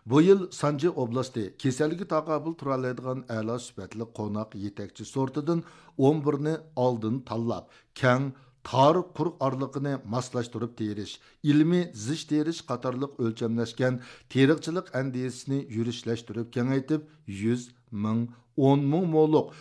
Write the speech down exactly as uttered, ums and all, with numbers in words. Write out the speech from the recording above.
Bu yıl Sanji oblasti kesellikka taqabul tura oladigan a'lo sifatli qo'noq yetakchi sortidan o'n birni oldin tanlab, keng tar quruq orliqini moslashtirib terish, ilmiy zich terish qatorliq o'lchamlashgan teriqchilik andisini yurishlashtirib kengaytib yuz ming o'n ming mo'liq